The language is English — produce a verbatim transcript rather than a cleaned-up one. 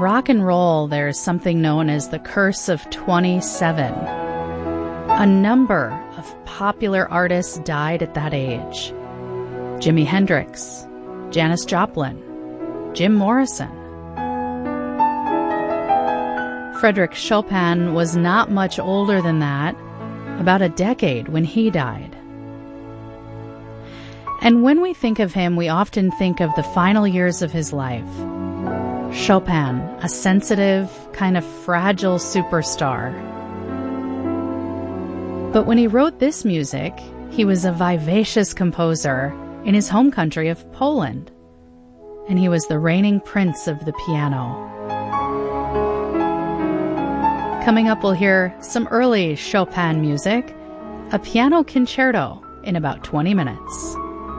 rock and roll, there's something known as the Curse of twenty-seven. A number of popular artists died at that age. Jimi Hendrix, Janis Joplin, Jim Morrison. Frédéric Chopin was not much older than that, about a decade when he died. And when we think of him, we often think of the final years of his life. Chopin, a sensitive, kind of fragile superstar. But when he wrote this music, he was a vivacious composer in his home country of Poland, and he was the reigning prince of the piano. Coming up, we'll hear some early Chopin music, a piano concerto in about twenty minutes.